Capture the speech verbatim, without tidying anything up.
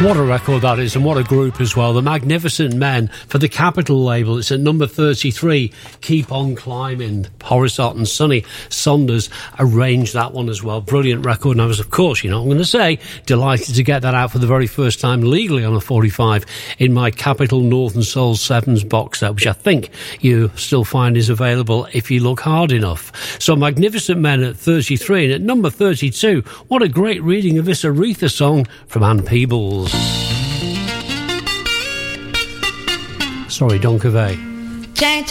What a record that is, and what a group as well. The Magnificent Men for the Capitol label. It's at number thirty-three. Keep on Climbing. Horace Ott and Sonny Saunders arranged that one as well. Brilliant record. And I was, of course, you know, I'm going to say, delighted to get that out for the very first time legally on a forty-five in my Capitol Northern Soul Sevens box set, which I think you still find is available if you look hard enough. So Magnificent Men at thirty-three, and at number thirty-two, what a great reading of this Aretha song from Ann Peebles. Sorry, Don Cavey.